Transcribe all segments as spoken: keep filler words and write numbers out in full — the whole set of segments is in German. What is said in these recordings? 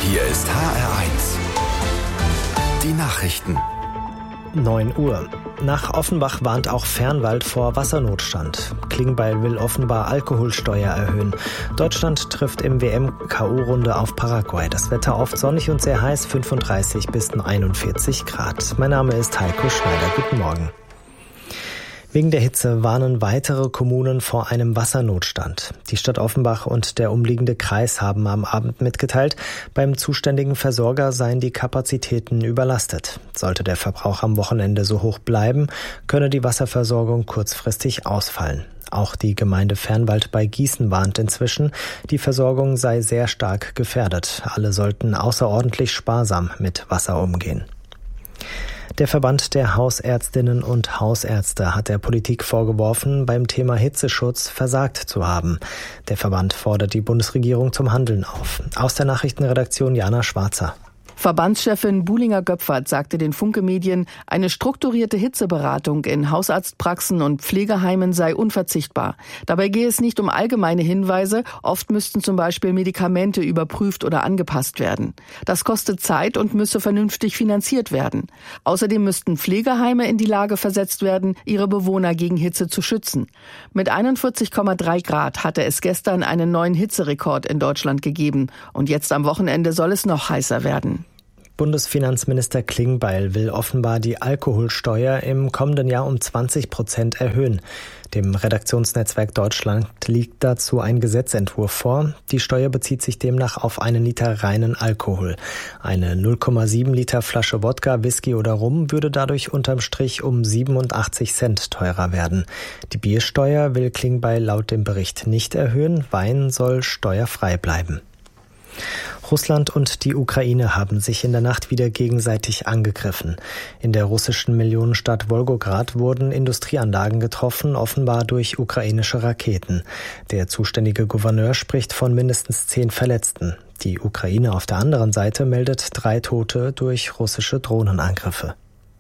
Hier ist H R eins. Die Nachrichten. neun Uhr. Nach Offenbach warnt auch Fernwald vor Wassernotstand. Klingbeil will offenbar Alkoholsteuer erhöhen. Deutschland trifft im W M-K O-Runde auf Paraguay. Das Wetter oft sonnig und sehr heiß, fünfunddreißig bis einundvierzig Grad. Mein Name ist Heiko Schneider. Guten Morgen. Wegen der Hitze warnen weitere Kommunen vor einem Wassernotstand. Die Stadt Offenbach und der umliegende Kreis haben am Abend mitgeteilt, beim zuständigen Versorger seien die Kapazitäten überlastet. Sollte der Verbrauch am Wochenende so hoch bleiben, könne die Wasserversorgung kurzfristig ausfallen. Auch die Gemeinde Fernwald bei Gießen warnt inzwischen, die Versorgung sei sehr stark gefährdet. Alle sollten außerordentlich sparsam mit Wasser umgehen. Der Verband der Hausärztinnen und Hausärzte hat der Politik vorgeworfen, beim Thema Hitzeschutz versagt zu haben. Der Verband fordert die Bundesregierung zum Handeln auf. Aus der Nachrichtenredaktion Jana Schwarzer. Verbandschefin Buhlinger-Göpfert sagte den Funke-Medien, eine strukturierte Hitzeberatung in Hausarztpraxen und Pflegeheimen sei unverzichtbar. Dabei gehe es nicht um allgemeine Hinweise, oft müssten zum Beispiel Medikamente überprüft oder angepasst werden. Das kostet Zeit und müsse vernünftig finanziert werden. Außerdem müssten Pflegeheime in die Lage versetzt werden, ihre Bewohner gegen Hitze zu schützen. Mit einundvierzig Komma drei Grad hatte es gestern einen neuen Hitzerekord in Deutschland gegeben. Und jetzt am Wochenende soll es noch heißer werden. Bundesfinanzminister Klingbeil will offenbar die Alkoholsteuer im kommenden Jahr um zwanzig Prozent erhöhen. Dem Redaktionsnetzwerk Deutschland liegt dazu ein Gesetzentwurf vor. Die Steuer bezieht sich demnach auf einen Liter reinen Alkohol. Eine null Komma sieben Liter Flasche Wodka, Whisky oder Rum würde dadurch unterm Strich um siebenundachtzig Cent teurer werden. Die Biersteuer will Klingbeil laut dem Bericht nicht erhöhen. Wein soll steuerfrei bleiben. Russland und die Ukraine haben sich in der Nacht wieder gegenseitig angegriffen. In der russischen Millionenstadt Wolgograd wurden Industrieanlagen getroffen, offenbar durch ukrainische Raketen. Der zuständige Gouverneur spricht von mindestens zehn Verletzten. Die Ukraine auf der anderen Seite meldet drei Tote durch russische Drohnenangriffe.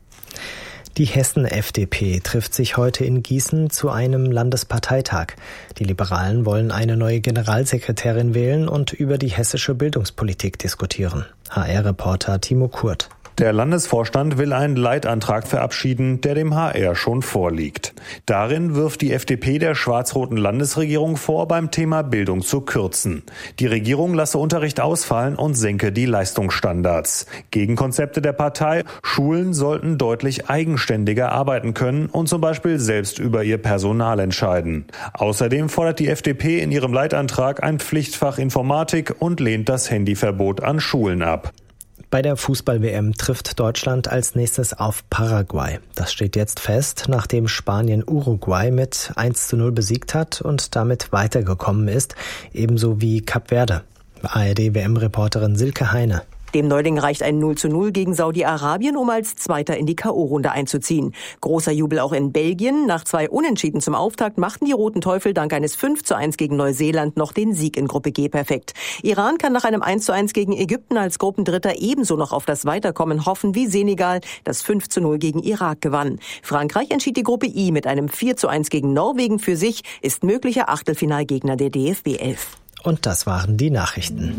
Die Hessen-F D P trifft sich heute in Gießen zu einem Landesparteitag. Die Liberalen wollen eine neue Generalsekretärin wählen und über die hessische Bildungspolitik diskutieren. H R-Reporter Timo Kurt. Der Landesvorstand will einen Leitantrag verabschieden, der dem H R schon vorliegt. Darin wirft die F D P der schwarz-roten Landesregierung vor, beim Thema Bildung zu kürzen. Die Regierung lasse Unterricht ausfallen und senke die Leistungsstandards. Gegenkonzepte der Partei: Schulen sollten deutlich eigenständiger arbeiten können und zum Beispiel selbst über ihr Personal entscheiden. Außerdem fordert die F D P in ihrem Leitantrag ein Pflichtfach Informatik und lehnt das Handyverbot an Schulen ab. Bei der Fußball-W M trifft Deutschland als nächstes auf Paraguay. Das steht jetzt fest, nachdem Spanien Uruguay mit eins zu null besiegt hat und damit weitergekommen ist, ebenso wie Kap Verde. A R D-W M-Reporterin Silke Heine. Dem Neuling reicht ein null zu null gegen Saudi-Arabien, um als Zweiter in die K O-Runde einzuziehen. Großer Jubel auch in Belgien. Nach zwei Unentschieden zum Auftakt machten die Roten Teufel dank eines fünf zu eins gegen Neuseeland noch den Sieg in Gruppe G perfekt. Iran kann nach einem eins zu eins gegen Ägypten als Gruppendritter ebenso noch auf das Weiterkommen hoffen wie Senegal, das fünf zu null gegen Irak gewann. Frankreich entschied die Gruppe I mit einem vier zu eins gegen Norwegen für sich, ist möglicher Achtelfinalgegner der D F B elf. Und das waren die Nachrichten.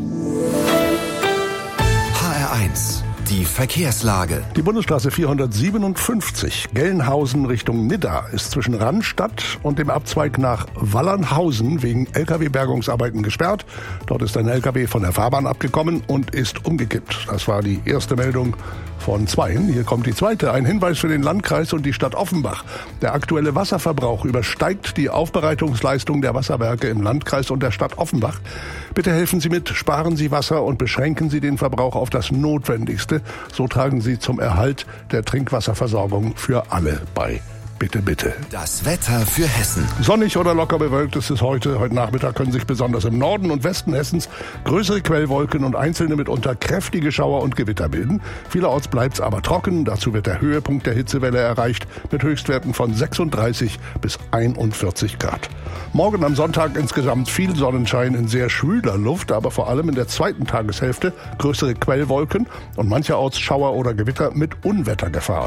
H R eins. Die Verkehrslage. Die Bundesstraße vierhundertsiebenundfünfzig Gelnhausen Richtung Nidda ist zwischen Rannstadt und dem Abzweig nach Wallernhausen wegen L K W-Bergungsarbeiten gesperrt. Dort ist ein L K W von der Fahrbahn abgekommen und ist umgekippt. Das war die erste Meldung von zweien. Hier kommt die zweite. Ein Hinweis für den Landkreis und die Stadt Offenbach. Der aktuelle Wasserverbrauch übersteigt die Aufbereitungsleistung der Wasserwerke im Landkreis und der Stadt Offenbach. Bitte helfen Sie mit, sparen Sie Wasser und beschränken Sie den Verbrauch auf das Notwendigste. So tragen Sie zum Erhalt der Trinkwasserversorgung für alle bei. Bitte, bitte. Das Wetter für Hessen. Sonnig oder locker bewölkt ist es heute. Heute Nachmittag können sich besonders im Norden und Westen Hessens größere Quellwolken und einzelne mitunter kräftige Schauer und Gewitter bilden. Vielerorts bleibt es aber trocken. Dazu wird der Höhepunkt der Hitzewelle erreicht mit Höchstwerten von sechsunddreißig bis einundvierzig Grad. Morgen am Sonntag insgesamt viel Sonnenschein in sehr schwüler Luft, aber vor allem in der zweiten Tageshälfte größere Quellwolken und mancherorts Schauer oder Gewitter mit Unwettergefahr.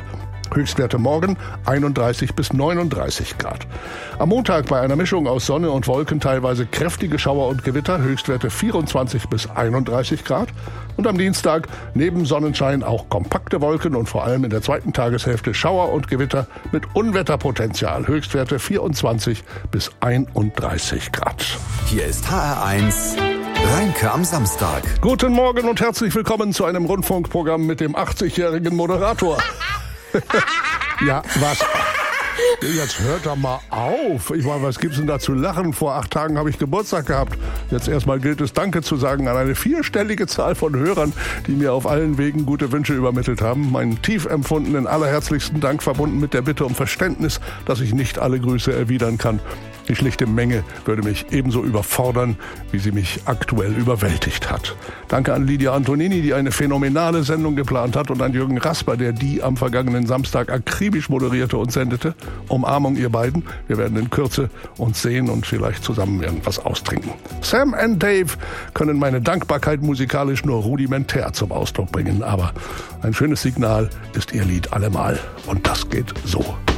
Höchstwerte morgen einunddreißig bis neununddreißig Grad. Am Montag bei einer Mischung aus Sonne und Wolken teilweise kräftige Schauer und Gewitter, Höchstwerte vierundzwanzig bis einunddreißig Grad. Und am Dienstag neben Sonnenschein auch kompakte Wolken und vor allem in der zweiten Tageshälfte Schauer und Gewitter mit Unwetterpotenzial, Höchstwerte vierundzwanzig bis einunddreißig Grad. Hier ist H R eins Rheinke am Samstag. Guten Morgen und herzlich willkommen zu einem Rundfunkprogramm mit dem achtzigjährigen Moderator. Ja, was? Jetzt hört doch mal auf. Ich meine, was gibt's denn da zu lachen? Vor acht Tagen habe ich Geburtstag gehabt. Jetzt erstmal gilt es, Danke zu sagen an eine vierstellige Zahl von Hörern, die mir auf allen Wegen gute Wünsche übermittelt haben. Meinen tief empfundenen allerherzlichsten Dank verbunden mit der Bitte um Verständnis, dass ich nicht alle Grüße erwidern kann. Die schlichte Menge würde mich ebenso überfordern, wie sie mich aktuell überwältigt hat. Danke an Lydia Antonini, die eine phänomenale Sendung geplant hat, und an Jürgen Rasper, der die am vergangenen Samstag akribisch moderierte und sendete. Umarmung, ihr beiden. Wir werden in Kürze uns sehen und vielleicht zusammen irgendwas austrinken. Sam und Dave können meine Dankbarkeit musikalisch nur rudimentär zum Ausdruck bringen, aber ein schönes Signal ist ihr Lied allemal. Und das geht so.